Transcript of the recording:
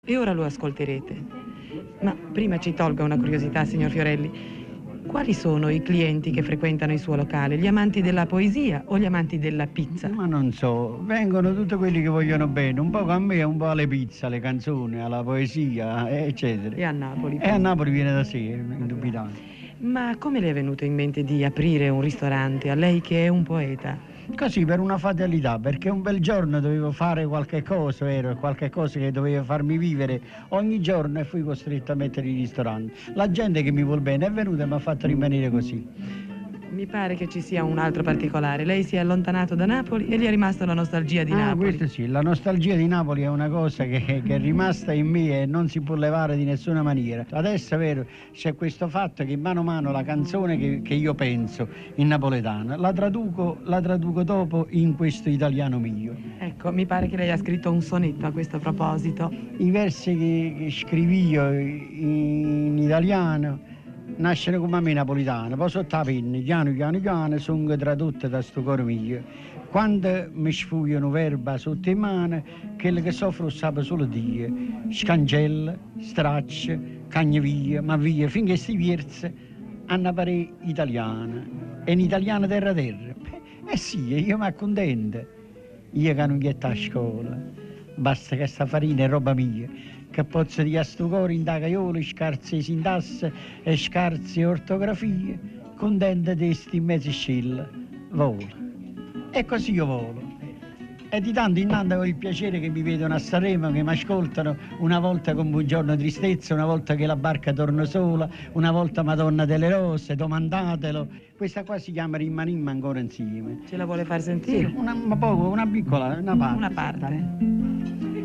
E ora lo ascolterete. Ma prima ci tolga una curiosità, signor Fiorelli. Quali sono i clienti che frequentano il suo locale? Gli amanti della poesia o gli amanti della pizza? Ma non so, vengono tutti quelli che vogliono bene, un po' a me e un po' alle pizze, alle canzoni, alla poesia, eccetera. E a Napoli? E a Napoli viene da sé, indubbiamente. Ma come le è venuto in mente di aprire un ristorante, a lei che è un poeta? Così per una fatalità, perché un bel giorno dovevo fare qualche cosa, qualche cosa che doveva farmi vivere ogni giorno e fui costretto a mettere il ristorante. La gente che mi vuol bene è venuta e mi ha fatto rimanere così. Mi pare che ci sia un altro particolare. Lei si è allontanato da Napoli e gli è rimasta la nostalgia di Napoli. Questo sì, la nostalgia di Napoli è una cosa che è rimasta in me e non si può levare di nessuna maniera. Adesso è vero, c'è questo fatto che mano a mano la canzone che io penso in napoletano la traduco dopo in questo italiano mio. Ecco, mi pare che lei ha scritto un sonetto a questo proposito. I versi che scrivi io in italiano nascono come a me napolitano, poi sotto la penna, piano, sono tradotte da sto cuore mio. Quando mi sfuggono verba sotto in mano, quello che soffro sape solo Dio. Scancella, straccia, cagna via, ma via, finché sti vierze hanno pare italiana. E in italiano terra. Sì, io mi accontento. Io che non ghetto a scuola, basta che sta farina è roba mia. Che pozzo di astucori in tagaiole, scarse sintasse e scarse ortografie, contenta di sti mezzi scilla, vola. E così io volo. E di tanto in tanto ho il piacere che mi vedono a Sanremo, che mi ascoltano, una volta con Buongiorno Tristezza, una volta che la barca torna sola, una volta Madonna delle Rose, domandatelo. Questa qua si chiama Rimmanimmo ancora insieme. Ce la vuole far sentire? Sì, una piccola, una parte. Una parte.